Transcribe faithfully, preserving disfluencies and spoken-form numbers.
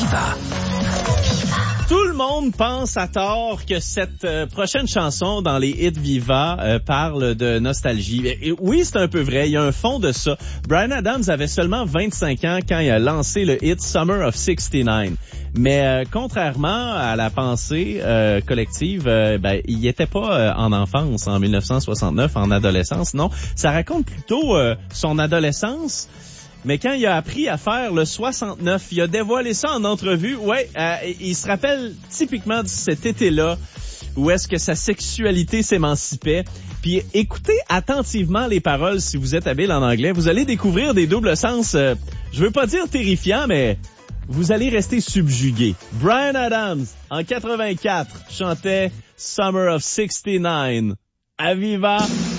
Aviva. Tout le monde pense à tort que cette euh, prochaine chanson dans les hits Viva euh, parle de nostalgie. Et, et oui, c'est un peu vrai, il y a un fond de ça. Bryan Adams avait seulement vingt-cinq ans quand il a lancé le hit Summer of soixante-neuf. Mais euh, contrairement à la pensée euh, collective, euh, ben, il était pas euh, en enfance en dix-neuf cent soixante-neuf, en adolescence, non. Ça raconte plutôt euh, son adolescence. Mais quand il a appris à faire le soixante-neuf, il a dévoilé ça en entrevue. Ouais, euh, il se rappelle typiquement de cet été-là où est-ce que sa sexualité s'émancipait. Puis écoutez attentivement les paroles si vous êtes habile en anglais. Vous allez découvrir des doubles sens, euh, je veux pas dire terrifiants, mais vous allez rester subjugué. Bryan Adams, en quatre-vingt-quatre, chantait Summer of soixante-neuf. Aviva!